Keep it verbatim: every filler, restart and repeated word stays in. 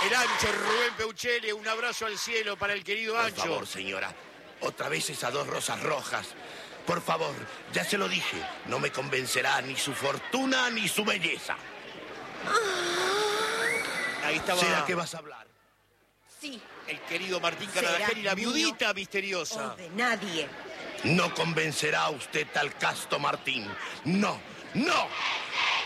El Ancho, Rubén Peuchele, un abrazo al cielo para el querido Ancho. Por favor, señora, otra vez esas dos rosas rojas. Por favor, ya se lo dije, no me convencerá ni su fortuna ni su belleza. Ahí estaba. ¿Será que vas a hablar? Sí. El querido Martín ¿Será Carabajal y la mío viudita misteriosa. O de nadie. No convencerá a usted al casto Martín. No, no.